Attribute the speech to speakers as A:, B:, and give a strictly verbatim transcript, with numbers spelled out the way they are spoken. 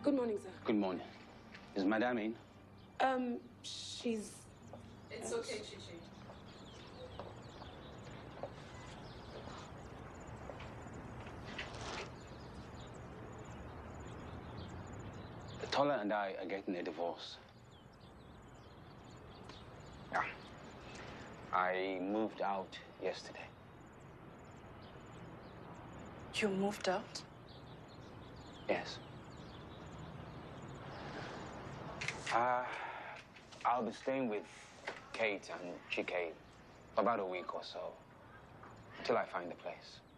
A: Good morning, sir.
B: Good morning. Is Madame in?
A: Um, she's...
C: It's okay, Chichi.
B: Tola and I are getting a divorce. Yeah. I moved out yesterday.
C: You moved out?
B: Yes. Uh, I'll be staying with Kate and Chike for about a week or so, until I find a place.